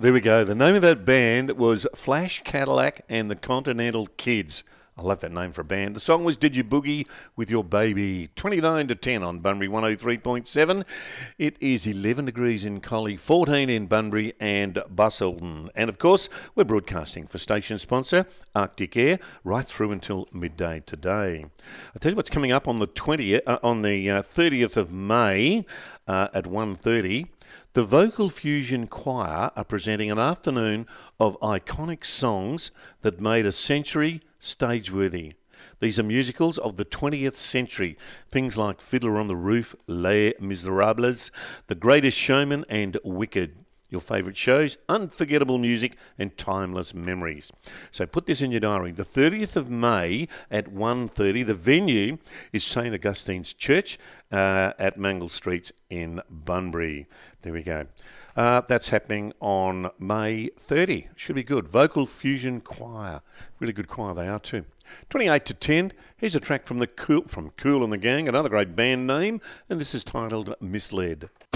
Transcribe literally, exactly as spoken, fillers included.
There we go. The name of that band was Flash Cadillac and the Continental Kids. I love that name for a band. The song was Did You Boogie With Your Baby? twenty-nine to ten on Bunbury one oh three point seven. It is eleven degrees in Collie, fourteen in Bunbury and Busselton. And of course, we're broadcasting for station sponsor Arctic Air right through until midday today. I'll tell you what's coming up on the twentieth, uh, on the uh, thirtieth of May uh, at one thirty. The Vocal Fusion Choir are presenting an afternoon of iconic songs that made a century stage-worthy. These are musicals of the twentieth century. Things like Fiddler on the Roof, Les Miserables, The Greatest Showman and Wicked. Your favourite shows, unforgettable music and timeless memories. So put this in your diary. The thirtieth of May at one thirty. The venue is Saint Augustine's Church uh, at Mangle Street in Bunbury. There we go. Uh, that's happening on May thirtieth. Should be good. Vocal Fusion Choir. Really good choir they are too. twenty-eight to ten. Here's a track from the Cool, from Cool and the Gang, another great band name, and this is titled Misled.